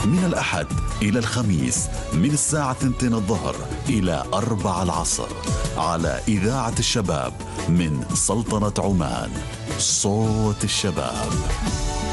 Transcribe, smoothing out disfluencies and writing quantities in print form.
من الأحد إلى الخميس من الساعة 2 الظهر إلى 4 العصر على إذاعة الشباب من سلطنة عمان. صوت الشباب.